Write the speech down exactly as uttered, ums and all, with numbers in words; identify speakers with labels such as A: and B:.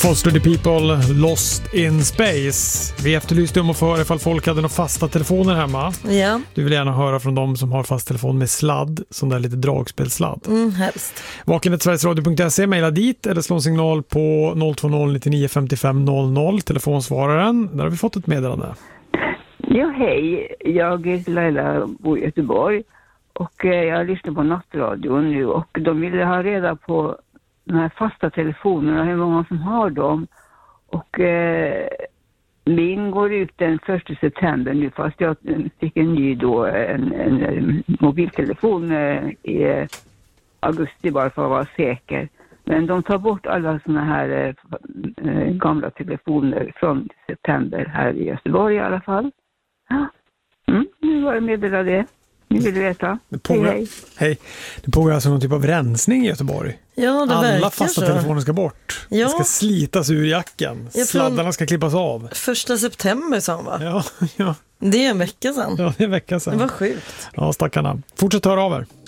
A: Foster the People, Lost in Space. Vi efterlyste om att få höra ifall folk hade några fasta telefoner hemma.
B: Ja.
A: Du vill gärna höra från dem som har fast telefon med sladd, sån där lite dragspelsladd.
B: Mm, helst.
A: Vaken sverigesradio punkt se, mejla dit eller slå en signal på noll två noll nio nio fem fem noll noll, telefonsvararen. Där har vi fått ett meddelande.
C: Ja, hej. Jag är Laila, bor i Göteborg och eh, jag lyssnar på nattradion nu och de ville ha reda på de här fasta telefonerna, hur många som har dem. Och eh, min går ut den första september nu, fast jag fick en ny då, en, en, en mobiltelefon eh, i augusti bara för att vara säker. Men de tar bort alla såna här eh, gamla telefoner från september här i Göteborg i alla fall. Ja, mm, nu var jag meddelad det. Ni vill veta.
A: Det pågår, hej, hej. hej. Det pågår alltså någon typ av rensning i Göteborg.
B: Ja, det
A: alla fasta
B: så.
A: telefoner ska bort.
B: Ja.
A: Det ska slitas ur jacken. Sladdarna ska klippas av.
B: Första september sa han, va?
A: Ja, ja.
B: Det är en vecka sedan.
A: Ja, det är en vecka sedan.
B: Det var sjukt.
A: Ja, stackarna. Fortsätt höra av er.